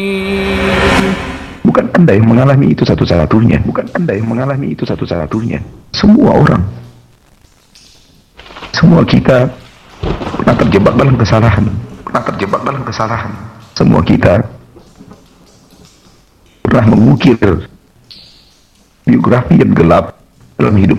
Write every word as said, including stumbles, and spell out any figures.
Bukan Anda yang mengalami itu satu-satunya. Bukan Anda yang mengalami itu satu-satunya. Semua orang. Semua kita pernah terjebak dalam kesalahan. Pernah terjebak dalam kesalahan. Semua kita pernah mengukir biografi yang gelap dalam hidup